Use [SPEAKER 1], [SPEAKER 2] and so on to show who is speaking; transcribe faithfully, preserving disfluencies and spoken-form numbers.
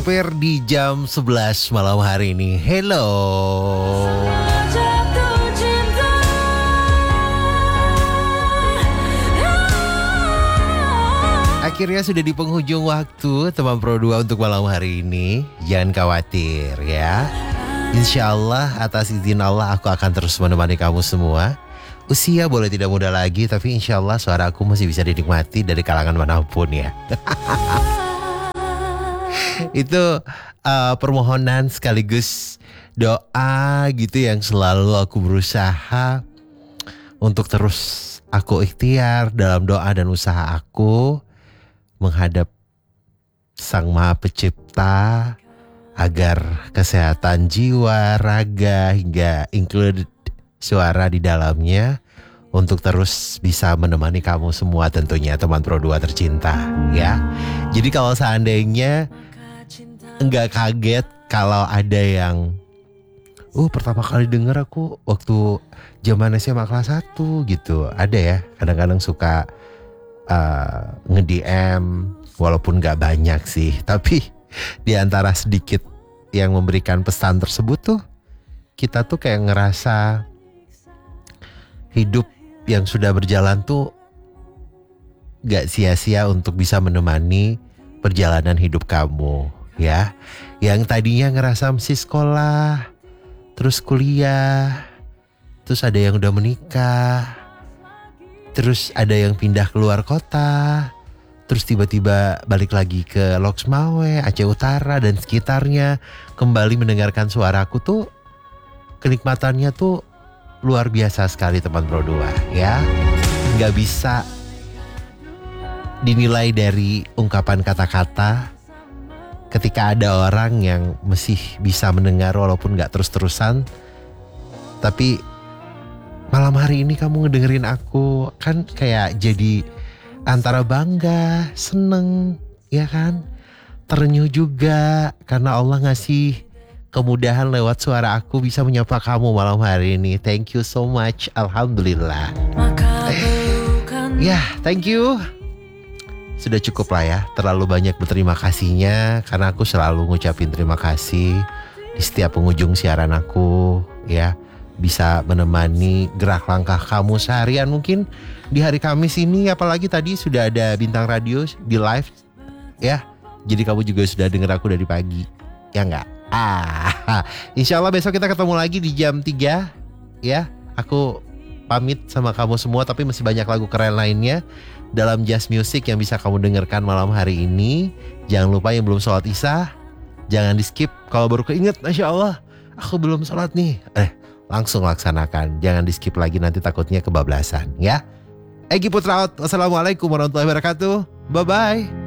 [SPEAKER 1] hampir di jam sebelas malam hari ini. Hello. Akhirnya sudah di penghujung waktu teman Pro dua untuk malam hari ini. Jangan khawatir ya. Insya Allah atas izin Allah aku akan terus menemani kamu semua. Usia boleh tidak muda lagi, tapi insya Allah suara aku masih bisa dinikmati dari kalangan manapun ya. Itu uh, permohonan sekaligus doa gitu yang selalu aku berusaha untuk terus aku ikhtiar dalam doa dan usaha aku menghadap Sang Maha Pencipta agar kesehatan jiwa, raga hingga include suara di dalamnya untuk terus bisa menemani kamu semua tentunya teman Pro dua tercinta ya. Jadi kalau seandainya enggak kaget kalau ada yang uh pertama kali denger aku waktu zaman S M A kelas satu gitu. Ada ya kadang-kadang suka uh, nge-D M walaupun gak banyak sih, tapi di antara sedikit yang memberikan pesan tersebut tuh kita tuh kayak ngerasa hidup yang sudah berjalan tuh gak sia-sia untuk bisa menemani perjalanan hidup kamu ya. Yang tadinya ngerasa mesti sekolah, terus kuliah, terus ada yang udah menikah, terus ada yang pindah keluar kota, terus tiba-tiba balik lagi ke Loksmawe, Aceh Utara dan sekitarnya, kembali mendengarkan suaraku tuh kenikmatannya tuh luar biasa sekali teman Pro dua ya. Gak bisa dinilai dari ungkapan kata-kata ketika ada orang yang masih bisa mendengar walaupun gak terus-terusan. Tapi malam hari ini kamu ngedengerin aku kan kayak jadi antara bangga, seneng ya kan, terenyuh juga karena Allah ngasih kemudahan lewat suara aku bisa menyapa kamu malam hari ini. Thank you so much. Alhamdulillah. Ya, thank you. Sudah cukup lah ya. Terlalu banyak berterima kasihnya karena aku selalu ngucapin terima kasih di setiap penghujung siaran aku ya. Bisa menemani gerak langkah kamu seharian mungkin di hari Kamis ini, apalagi tadi sudah ada bintang radio di live ya. Jadi kamu juga sudah dengar aku dari pagi. Ya enggak? Ah, insya Allah besok kita ketemu lagi di jam tiga ya. Aku pamit sama kamu semua, tapi masih banyak lagu keren lainnya dalam Just Music yang bisa kamu dengarkan malam hari ini. Jangan lupa yang belum sholat isya, jangan di skip. Kalau baru keinget, Masya Allah aku belum sholat nih, Eh langsung laksanakan, jangan di skip lagi, nanti takutnya kebablasan ya. Egy Putra out. Wassalamualaikum warahmatullahi wabarakatuh. Bye bye.